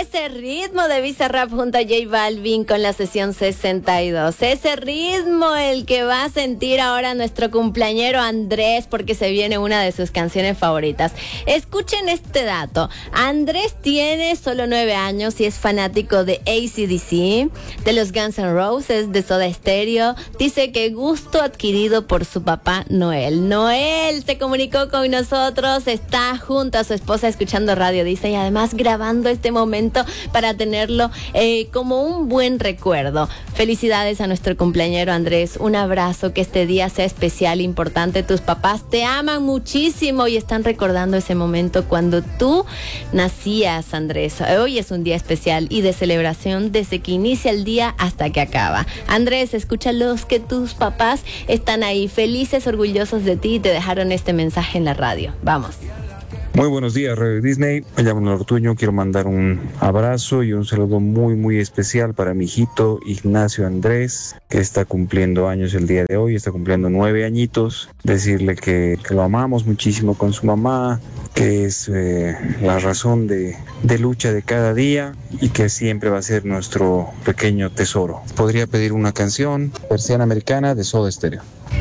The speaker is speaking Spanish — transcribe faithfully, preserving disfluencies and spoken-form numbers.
Ese ritmo de Bizarrap junto a J Balvin con la sesión sesenta y dos. Ese ritmo el que va a sentir ahora nuestro cumpleañero Andrés, porque se viene una de sus canciones favoritas. Escuchen este dato. Andrés tiene solo nueve años y es fanático de A C D C, de los Guns N' Roses, de Soda Stereo. Dice que gusto adquirido por su papá Noel. Noel se comunicó con nosotros, está junto a su esposa escuchando Radio Dice y además grabando este momento para tenerlo eh, como un buen recuerdo. Felicidades a nuestro cumpleañero Andrés, un abrazo, que este día sea especial, importante. Tus papás te aman muchísimo y están recordando ese momento cuando tú nacías, Andrés. Hoy es un día especial y de celebración desde que inicia el día hasta que acaba. Andrés, escúchalos, que tus papás están ahí felices, orgullosos de ti y te dejaron este mensaje en la radio. Vamos. Muy buenos días, Radio Disney. Me llamo Nortuño. Quiero mandar un abrazo y un saludo muy, muy especial para mi hijito Ignacio Andrés, que está cumpliendo años el día de hoy, está cumpliendo nueve añitos. Decirle que, que lo amamos muchísimo con su mamá, que es eh, la razón de, de lucha de cada día y que siempre va a ser nuestro pequeño tesoro. Podría pedir una canción, Persiana Americana de Soda Stereo.